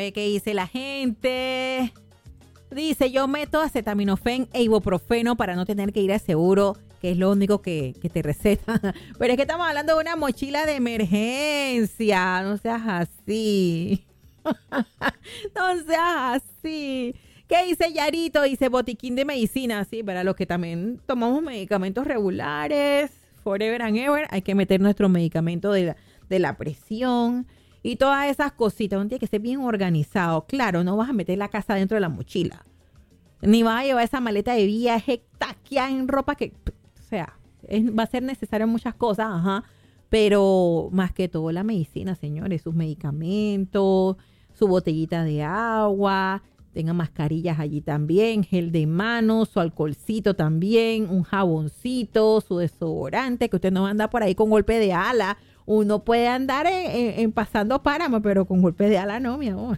ver qué dice la gente. Dice, yo meto acetaminofén e ibuprofeno para no tener que ir al seguro, que es lo único que te receta. Pero es que estamos hablando de una mochila de emergencia. No seas así. No seas así. ¿Qué dice Yarito? Dice botiquín de medicina. Sí, para los que también tomamos medicamentos regulares, forever and ever, hay que meter nuestro medicamento de la presión y todas esas cositas. Uno tiene que ser bien organizado. Claro, no vas a meter la casa dentro de la mochila. Ni vas a llevar esa maleta de viaje taqueada en ropa que... O sea, va a ser necesario muchas cosas, ajá. Pero más que todo la medicina, señores. Sus medicamentos, su botellita de agua... Tenga mascarillas allí también, gel de manos, su alcoholcito también, un jaboncito, su desodorante, que usted no anda por ahí con golpe de ala. Uno puede andar en pasando páramo, pero con golpe de ala no, mi amor.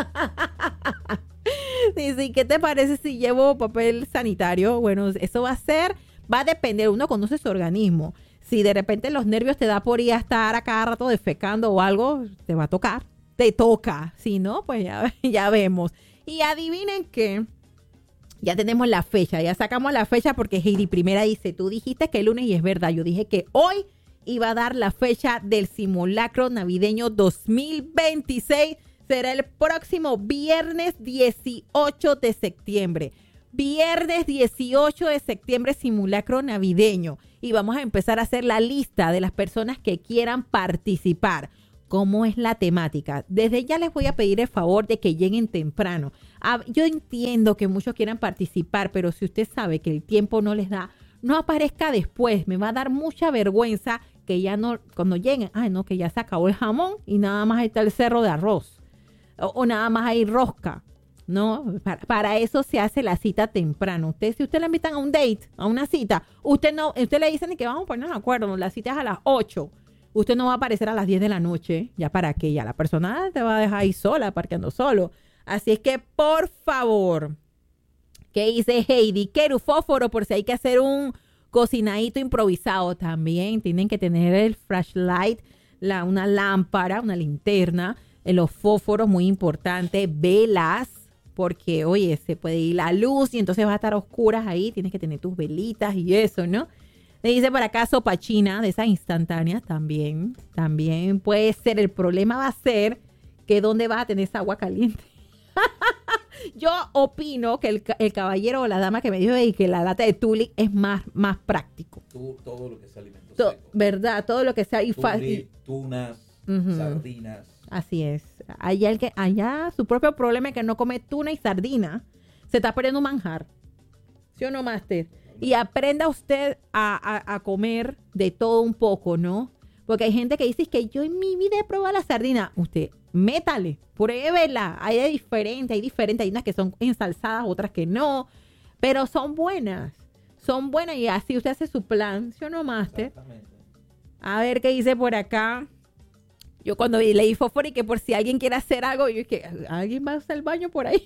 Dice, ¿qué te parece si llevo papel sanitario? Bueno, eso va a depender, uno conoce su organismo. Si de repente los nervios te da por ir a estar a cada rato defecando o algo, te va a tocar, te toca. Si no, pues ya vemos. Y adivinen qué, ya tenemos la fecha, ya sacamos la fecha porque Heidi Primera dice, tú dijiste que el lunes y es verdad, yo dije que hoy iba a dar la fecha del simulacro navideño 2026, será el próximo viernes 18 de septiembre. Viernes 18 de septiembre, simulacro navideño. Y vamos a empezar a hacer la lista de las personas que quieran participar. ¿Cómo es la temática? Desde ya les voy a pedir el favor de que lleguen temprano. Yo entiendo que muchos quieran participar, pero si usted sabe que el tiempo no les da, no aparezca después. Me va a dar mucha vergüenza que ya no, cuando lleguen, no, que ya se acabó el jamón y nada más está el cerro de arroz. O nada más hay rosca. No, para eso se hace la cita temprano. Si usted le invitan a un date, a una cita, usted le dicen que vamos a ponernos de acuerdo, la cita es a las 8. Usted no va a aparecer a las 10 de la noche, ya para qué, ya la persona te va a dejar ahí sola, parqueando solo. Así es que, por favor, ¿qué dice Heidi? Quiero fósforo por si hay que hacer un cocinadito improvisado. También tienen que tener el flashlight, una lámpara, una linterna, los fósforos, muy importante, velas, porque, oye, se puede ir la luz y entonces va a estar a oscuras ahí, tienes que tener tus velitas y eso, ¿no? Le dice por acá sopa china, de esas instantáneas, también puede ser. El problema va a ser que dónde vas a tener esa agua caliente. Yo opino que el caballero o la dama que me dijo que la lata de Tuli es más práctico. Todo lo que sea alimento seco. ¿Verdad? Todo lo que sea. Tunas, sardinas. Así es. Allá su propio problema es que no come tuna y sardina. Se está perdiendo un manjar. ¿Sí o no, Master? Y aprenda usted a comer de todo un poco, ¿no? Porque hay gente que dice que yo en mi vida he probado la sardina. Usted, métale, pruébela. Hay diferentes. Hay unas que son ensalzadas, otras que no. Pero son buenas. Son buenas y así usted hace su plan. ¿Sí o no, Master? Exactamente. A ver qué dice por acá. Yo cuando leí fósforo y que por si alguien quiere hacer algo, yo dije, ¿alguien va a hacer el baño por ahí?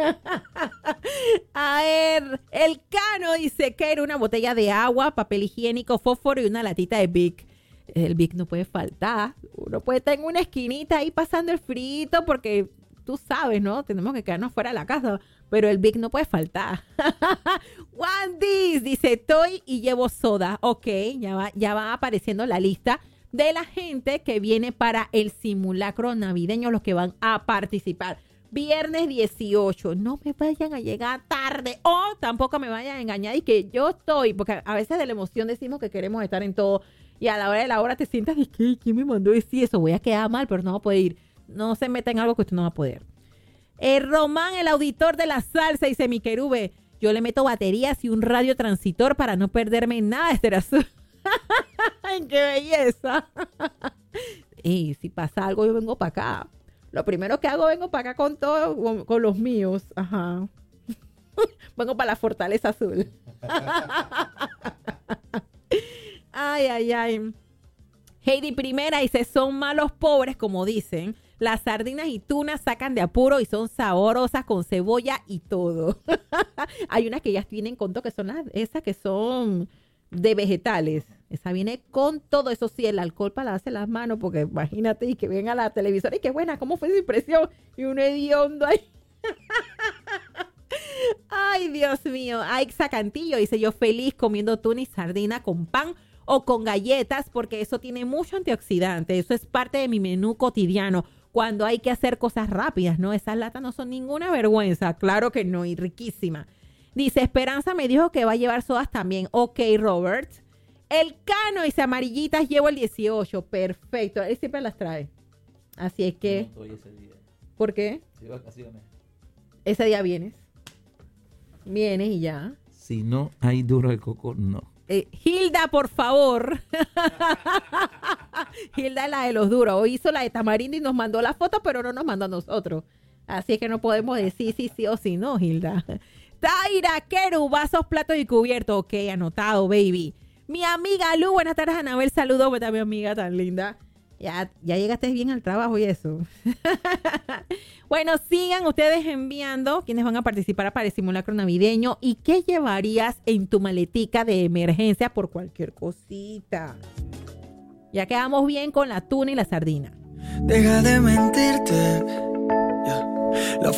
A ver, el Cano dice que era una botella de agua, papel higiénico, fósforo y una latita de Bic. El Bic no puede faltar. Uno puede estar en una esquinita ahí pasando el frito porque tú sabes, ¿no? Tenemos que quedarnos fuera de la casa, pero el Bic no puede faltar. Wandy dice, estoy y llevo soda. Ok, ya va apareciendo la lista de la gente que viene para el simulacro navideño, los que van a participar. Viernes 18, no me vayan a llegar tarde o tampoco me vayan a engañar y que yo estoy, porque a veces de la emoción decimos que queremos estar en todo y a la hora de la hora te sientas y que ¿quién me mandó decir eso? Voy a quedar mal, pero no va a poder ir. No se meta en algo que usted no va a poder. Román, el auditor de la salsa, dice mi querube, yo le meto baterías y un radio transitor para no perderme nada de este azul. ¡Ay, qué belleza! Y si pasa algo, yo vengo para acá. Lo primero que hago, vengo para acá con todo, con los míos. Ajá. Vengo para la Fortaleza Azul. Ay. Heidi Primera dice, son malos pobres, como dicen. Las sardinas y tunas sacan de apuro y son saborosas con cebolla y todo. Hay unas que ya tienen conto que son esas que son de vegetales. Esa viene con todo. Eso sí, el alcohol para lavarse las manos, porque imagínate, y que venga a la televisora y que buena, ¿cómo fue esa impresión? Y un hediondo ahí. Ay, Dios mío. Aixa Cantillo dice, yo feliz comiendo tuna y sardina con pan o con galletas, porque eso tiene mucho antioxidante. Eso es parte de mi menú cotidiano cuando hay que hacer cosas rápidas, ¿no? Esas latas no son ninguna vergüenza. Claro que no, y riquísima. Dice, Esperanza me dijo que va a llevar sodas también. Ok, Robert. El Cano dice, amarillitas llevo el 18. Perfecto. Él siempre las trae. Así es que... No estoy ese día. ¿Por qué? De vacaciones. Ese día vienes. Vienes y ya. Si no hay duro de coco, no. Hilda, por favor. Hilda es la de los duros. Hoy hizo la de tamarindo y nos mandó la foto, pero no nos mandó a nosotros. Así es que no podemos decir sí o sí no, Hilda. Taira, Keru, vasos, platos y cubiertos. Ok, anotado, baby. Mi amiga Lu, buenas tardes, Anabel. Saludos, pues, mi amiga tan linda. Ya llegaste bien al trabajo y eso. Bueno, sigan ustedes enviando quienes van a participar para el simulacro navideño y qué llevarías en tu maletica de emergencia por cualquier cosita. Ya quedamos bien con la tuna y la sardina. Deja de mentirte.